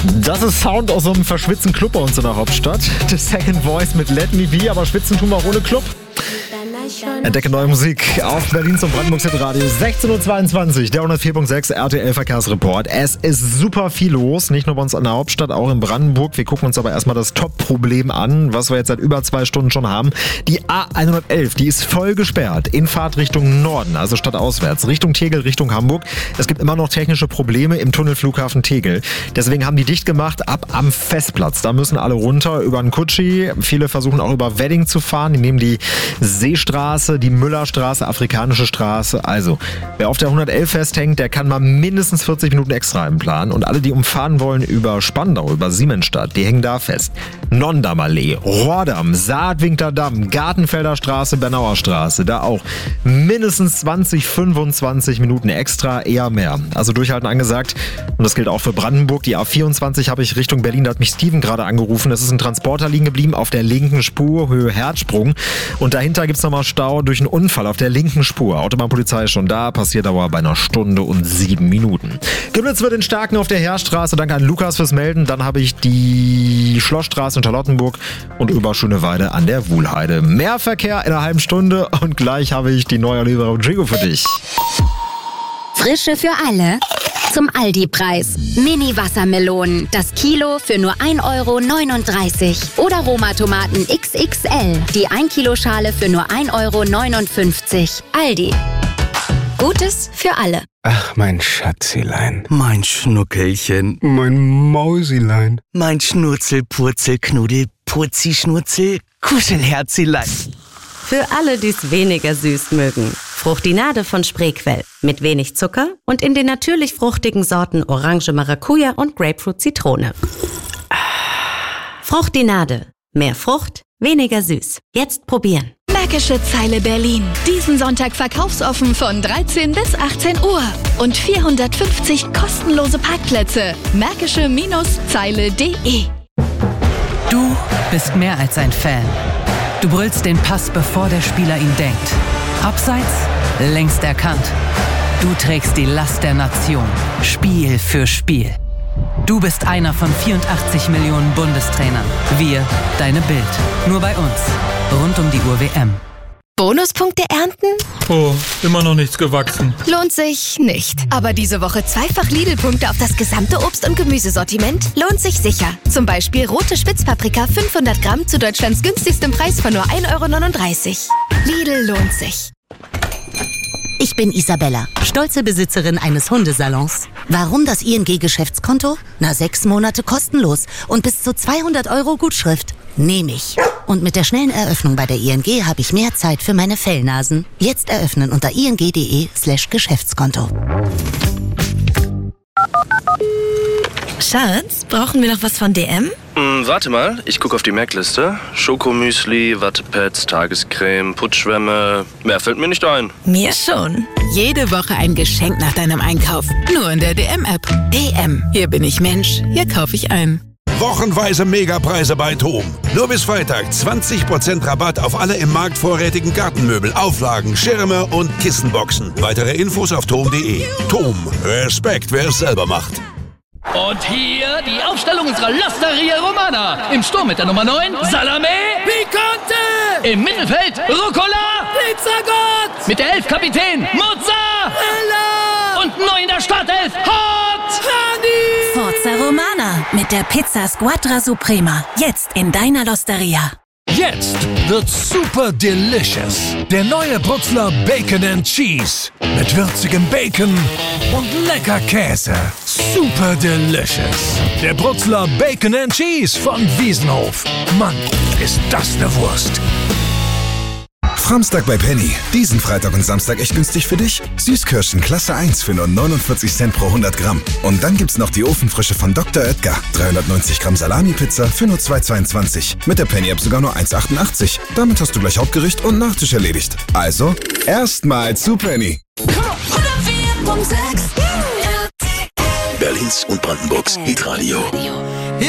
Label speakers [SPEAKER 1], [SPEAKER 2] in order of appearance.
[SPEAKER 1] Das ist Sound aus so einem verschwitzten Club bei uns in der Hauptstadt. The Second Voice mit Let Me Be, aber schwitzen tun wir auch ohne Club. Entdecke neue Musik auf Berlins und Brandenburgs Hitradio. 16.22 Uhr, der 104.6 RTL Verkehrsreport. Es ist super viel los, nicht nur bei uns in der Hauptstadt, auch in Brandenburg. Wir gucken uns aber erstmal das Top-Problem an, was wir jetzt seit über 2 Stunden schon haben. Die A111, die ist voll gesperrt in Fahrtrichtung Norden, also stadtauswärts, Richtung Tegel, Richtung Hamburg. Es gibt immer noch technische Probleme im Tunnelflughafen Tegel. Deswegen haben die dicht gemacht ab am Festplatz. Da müssen alle runter über den Kutschi. Viele versuchen auch über Wedding zu fahren. Die nehmen die Seestraße, die Müllerstraße, Afrikanische Straße. Also, wer auf der 111 festhängt, der kann mal mindestens 40 Minuten extra einplanen. Und alle, die umfahren wollen über Spandau, über Siemensstadt, die hängen da fest. Nondamallee, Rohrdamm, Saatwinkler Damm, Gartenfelder Straße, Bernauer Straße, da auch mindestens 20, 25 Minuten extra, eher mehr. Also durchhalten angesagt. Und das gilt auch für Brandenburg. Die A24 habe ich Richtung Berlin, da hat mich Steven gerade angerufen. Es ist ein Transporter liegen geblieben auf der linken Spur, Höhe Herzsprung. Und dahinter gibt es nochmal Stau durch einen Unfall auf der linken Spur. Autobahnpolizei ist schon da, passiert aber bei 1 Stunde und 7 Minuten. Göbnitz wird in Starken auf der Heerstraße. Danke an Lukas fürs Melden. Dann habe ich die Schlossstraße in Charlottenburg und über Schöneweide an der Wuhlheide. Mehr Verkehr in einer halben Stunde und gleich habe ich die neue Olivia Rodrigo für dich.
[SPEAKER 2] Frische für alle. Zum Aldi-Preis. Mini-Wassermelonen. Das Kilo für nur 1,39 €. Oder Roma-Tomaten XXL. Die 1-Kilo-Schale für nur 1,59 €. Aldi. Gutes für alle.
[SPEAKER 3] Ach, mein Schatzilein.
[SPEAKER 4] Mein Schnuckelchen.
[SPEAKER 3] Mein Mausilein.
[SPEAKER 4] Mein Schnurzel-Purzel-Knuddel. Purzi-Schnurzel. Kuschelherzilein.
[SPEAKER 5] Für alle, die es weniger süß mögen. Fruchtinade von Spreequell. Mit wenig Zucker und in den natürlich fruchtigen Sorten Orange Maracuja und Grapefruit Zitrone. Fruchtinade. Mehr Frucht, weniger süß. Jetzt probieren.
[SPEAKER 6] Märkische Zeile Berlin. Diesen Sonntag verkaufsoffen von 13 bis 18 Uhr. Und 450 kostenlose Parkplätze. Märkische-Zeile.de.
[SPEAKER 7] Du bist mehr als ein Fan. Du brüllst den Pass, bevor der Spieler ihn denkt. Abseits, längst erkannt. Du trägst die Last der Nation, Spiel für Spiel. Du bist einer von 84 Millionen Bundestrainern. Wir, deine Bild. Nur bei uns. Rund um die Uhr WM.
[SPEAKER 6] Bonuspunkte ernten?
[SPEAKER 8] Oh, immer noch nichts gewachsen.
[SPEAKER 6] Lohnt sich nicht. Aber diese Woche zweifach Lidl-Punkte auf das gesamte Obst- und Gemüsesortiment lohnt sich sicher. Zum Beispiel rote Spitzpaprika 500 Gramm zu Deutschlands günstigstem Preis von nur 1,39 €. Lidl lohnt sich.
[SPEAKER 9] Ich bin Isabella, stolze Besitzerin eines Hundesalons. Warum das ING-Geschäftskonto? 6 Monate kostenlos und bis zu 200 € Gutschrift. Nehme ich. Und mit der schnellen Eröffnung bei der ING habe ich mehr Zeit für meine Fellnasen. Jetzt eröffnen unter ing.de/Geschäftskonto.
[SPEAKER 6] Schatz, brauchen wir noch was von DM?
[SPEAKER 10] Warte mal, ich gucke auf die Merkliste. Schokomüsli, Wattepads, Tagescreme, Putzschwämme. Mehr fällt mir nicht ein.
[SPEAKER 6] Mir schon.
[SPEAKER 11] Jede Woche ein Geschenk nach deinem Einkauf. Nur in der DM-App. DM. Hier bin ich Mensch. Hier kaufe ich ein.
[SPEAKER 12] Wochenweise Megapreise bei TOM. Nur bis Freitag 20% Rabatt auf alle im Markt vorrätigen Gartenmöbel, Auflagen, Schirme und Kissenboxen. Weitere Infos auf TOM.de. TOM. Respekt, wer es selber macht.
[SPEAKER 13] Und hier die Aufstellung unserer Losteria Romana. Im Sturm mit der Nummer 9, Salame Picante. Im Mittelfeld, Rucola Pizzagott. Mit der 11 Kapitän, Mozzarella. Und neu in der Startelf, Hot Honey.
[SPEAKER 14] Forza Romana mit der Pizza Squadra Suprema. Jetzt in deiner Losteria.
[SPEAKER 15] Jetzt wird super delicious. Der neue Brutzler Bacon and Cheese. Mit würzigem Bacon und lecker Käse. Super delicious. Der Brutzler Bacon and Cheese von Wiesenhof. Mann, ist das eine Wurst.
[SPEAKER 16] Samstag bei Penny. Diesen Freitag und Samstag echt günstig für dich. Süßkirschen Klasse 1 für nur 49 Cent pro 100 Gramm. Und dann gibt's noch die Ofenfrische von Dr. Oetker. 390 Gramm Salami-Pizza für nur 2,22. Mit der Penny-App sogar nur 1,88. Damit hast du gleich Hauptgericht und Nachtisch erledigt. Also, erstmal zu Penny.
[SPEAKER 12] Berlins und Brandenburgs Hitradio.